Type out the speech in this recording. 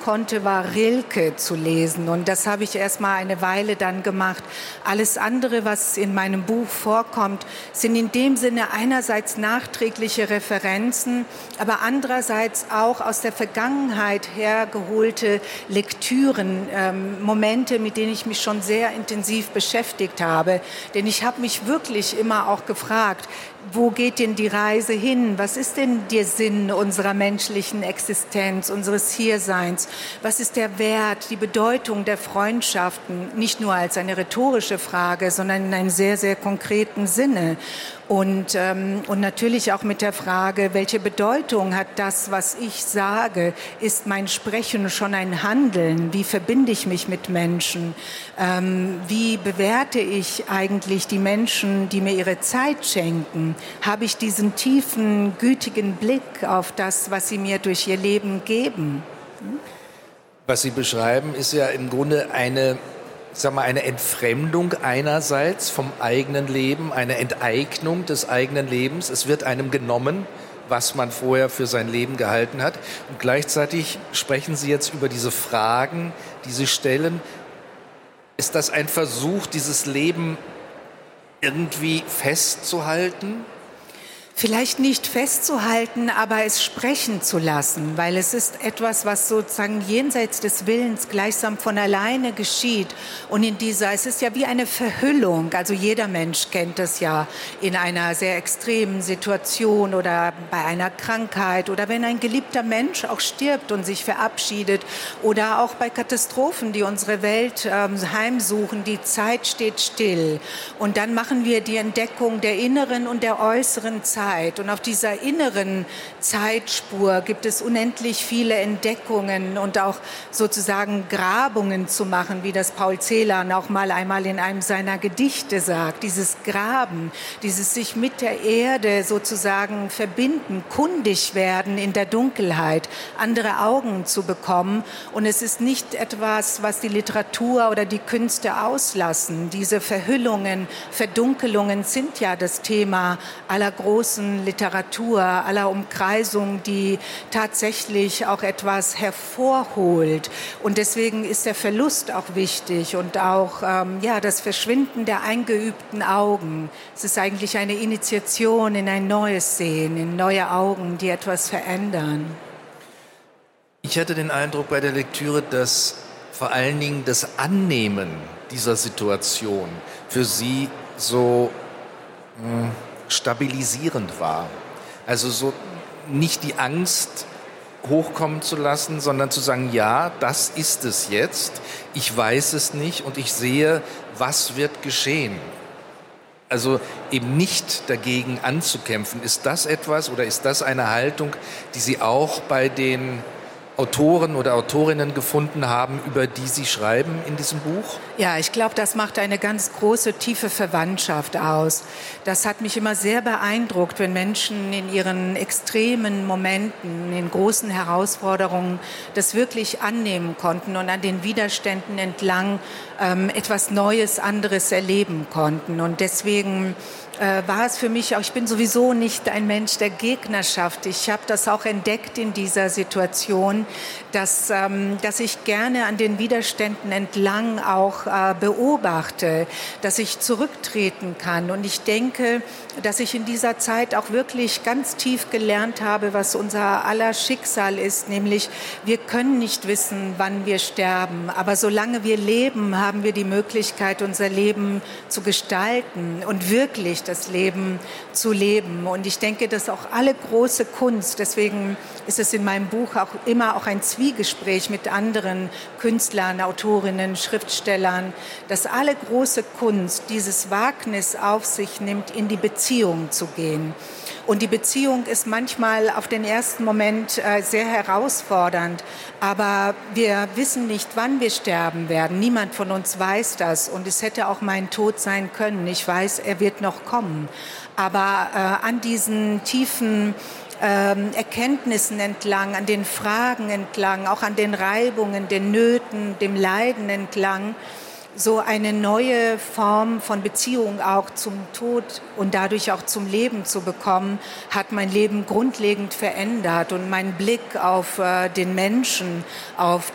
konnte, war Rilke zu lesen. Und das habe ich erst mal eine Weile dann gemacht. Alles andere, was in meinem Buch vorkommt, sind in dem Sinne einerseits nachträgliche Referenzen, aber andererseits auch aus der Vergangenheit hergeholte Lektüren, Momente, mit denen ich mich schon sehr intensiv beschäftigt habe. Denn ich habe mich wirklich immer auch gefragt, wo geht denn die Reise hin? Was ist denn der Sinn unserer menschlichen Existenz, unseres Hierseins? Was ist der Wert, die Bedeutung der Freundschaften? Nicht nur als eine rhetorische Frage, sondern in einem sehr, sehr konkreten Sinne. Und natürlich auch mit der Frage, welche Bedeutung hat das, was ich sage? Ist mein Sprechen schon ein Handeln? Wie verbinde ich mich mit Menschen? Wie bewerte ich eigentlich die Menschen, die mir ihre Zeit schenken? Habe ich diesen tiefen, gütigen Blick auf das, was sie mir durch ihr Leben geben? Was Sie beschreiben, ist ja im Grunde eine Entfremdung einerseits vom eigenen Leben, eine Enteignung des eigenen Lebens. Es wird einem genommen, was man vorher für sein Leben gehalten hat. Und gleichzeitig sprechen Sie jetzt über diese Fragen, die Sie stellen. Ist das ein Versuch, dieses Leben irgendwie festzuhalten? Vielleicht nicht festzuhalten, aber es sprechen zu lassen, weil es ist etwas, was sozusagen jenseits des Willens gleichsam von alleine geschieht. Und es ist ja wie eine Verhüllung, also jeder Mensch kennt das ja in einer sehr extremen Situation oder bei einer Krankheit oder wenn ein geliebter Mensch auch stirbt und sich verabschiedet oder auch bei Katastrophen, die unsere Welt heimsuchen, die Zeit steht still. Und dann machen wir die Entdeckung der inneren und der äußeren Zeit. Und auf dieser inneren Zeitspur gibt es unendlich viele Entdeckungen und auch sozusagen Grabungen zu machen, wie das Paul Celan auch mal einmal in einem seiner Gedichte sagt. Dieses Graben, dieses sich mit der Erde sozusagen verbinden, kundig werden in der Dunkelheit, andere Augen zu bekommen. Und es ist nicht etwas, was die Literatur oder die Künste auslassen. Diese Verhüllungen, Verdunkelungen sind ja das Thema aller großen Literatur, aller Umkreisung, die tatsächlich auch etwas hervorholt. Und deswegen ist der Verlust auch wichtig und auch das Verschwinden der eingeübten Augen. Es ist eigentlich eine Initiation in ein neues Sehen, in neue Augen, die etwas verändern. Ich hatte den Eindruck bei der Lektüre, dass vor allen Dingen das Annehmen dieser Situation für Sie so stabilisierend war. Also so nicht die Angst hochkommen zu lassen, sondern zu sagen, ja, das ist es jetzt, ich weiß es nicht und ich sehe, was wird geschehen. Also eben nicht dagegen anzukämpfen. Ist das etwas oder ist das eine Haltung, die Sie auch bei den Autoren oder Autorinnen gefunden haben, über die Sie schreiben in diesem Buch? Ja, ich glaube, das macht eine ganz große, tiefe Verwandtschaft aus. Das hat mich immer sehr beeindruckt, wenn Menschen in ihren extremen Momenten, in großen Herausforderungen das wirklich annehmen konnten und an den Widerständen entlang etwas Neues, anderes erleben konnten. Und deswegen war es für mich auch, ich bin sowieso nicht ein Mensch der Gegnerschaft. Ich habe das auch entdeckt in dieser Situation, dass ich gerne an den Widerständen entlang auch beobachte, dass ich zurücktreten kann. Und ich denke, dass ich in dieser Zeit auch wirklich ganz tief gelernt habe, was unser aller Schicksal ist, nämlich wir können nicht wissen, wann wir sterben. Aber solange wir leben, haben wir die Möglichkeit, unser Leben zu gestalten und wirklich das Leben zu leben. Und ich denke, dass auch alle große Kunst, deswegen ist es in meinem Buch auch immer auch ein Zwiegespräch mit anderen Künstlern, Autorinnen, Schriftstellern, dass alle große Kunst dieses Wagnis auf sich nimmt, in die Beziehung zu gehen. Und die Beziehung ist manchmal auf den ersten Moment sehr herausfordernd, aber wir wissen nicht, wann wir sterben werden. Niemand von uns weiß das und es hätte auch mein Tod sein können. Ich weiß, er wird noch kommen. Aber an diesen tiefen Erkenntnissen entlang, an den Fragen entlang, auch an den Reibungen, den Nöten, dem Leiden entlang, so eine neue Form von Beziehung auch zum Tod und dadurch auch zum Leben zu bekommen, hat mein Leben grundlegend verändert und mein Blick auf den Menschen, auf